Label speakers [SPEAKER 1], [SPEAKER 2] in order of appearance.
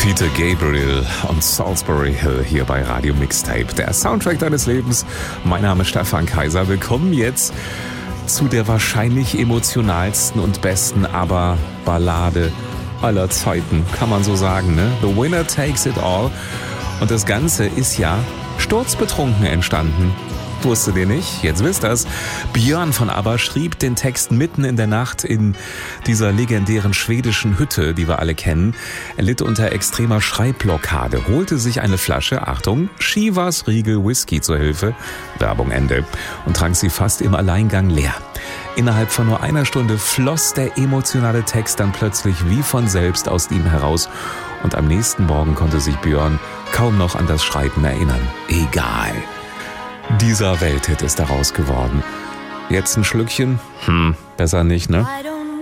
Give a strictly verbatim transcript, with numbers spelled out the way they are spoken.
[SPEAKER 1] Peter Gabriel und Salisbury Hill hier bei Radio Mixtape, der Soundtrack deines Lebens. Mein Name ist Stefan Kaiser. Willkommen jetzt zu der wahrscheinlich emotionalsten und besten ABBA-Ballade aller Zeiten, kann man so sagen, ne? The Winner Takes It All. Und das Ganze ist ja sturzbetrunken entstanden. Wusstet ihr nicht? Jetzt wisst ihr's. Björn von ABBA schrieb den Text mitten in der Nacht in dieser legendären schwedischen Hütte, die wir alle kennen. Er litt unter extremer Schreibblockade, holte sich eine Flasche, Achtung, Chivas Riegel Whisky zur Hilfe, Werbung Ende, und trank sie fast im Alleingang leer. Innerhalb von nur einer Stunde floss der emotionale Text dann plötzlich wie von selbst aus ihm heraus und am nächsten Morgen konnte sich Björn kaum noch an das Schreiben erinnern. Egal. Dieser Welthit ist daraus geworden. Jetzt ein Schlückchen? Hm, besser nicht, ne?